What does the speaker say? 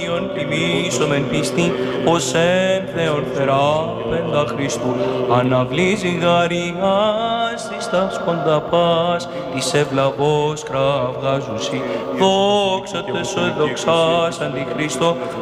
Άγιον τιμήσομεν πίστη, ως εν Θεόν θεράπεντα Χριστού, αναβλύζει γαριάς της τας κονταπάς, της ευλαβώς κραυγάζουσι, δόξα τες ο δοξάς αντιχριστό,